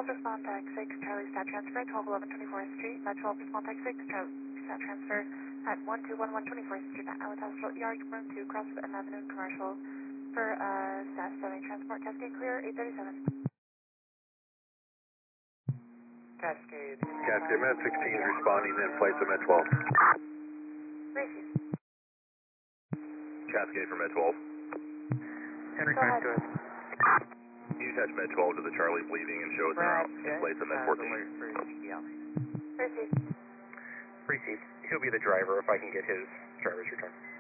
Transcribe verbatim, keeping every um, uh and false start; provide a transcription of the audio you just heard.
twelve, respond tag six, Charlie stat transfer, twelve eleven twenty-fourth Street. Med twelve, respond tag six, Charlie stat transfer at one two one one twenty-fourth Street. At Allen Hospital E R, room two, cross of M Avenue Commercial for uh, stat seven transport. Cascade clear, eight thirty-seven. Cascade. Cascade Med sixteen is responding in place of Med twelve. Receive. Cascade for Med twelve. Henry, Go ahead. good. Can you attach Med twelve to the Charlie bleeding and show us in route in place of Med fourteen? Receive. Receive. He'll be the driver if I can get his driver's return.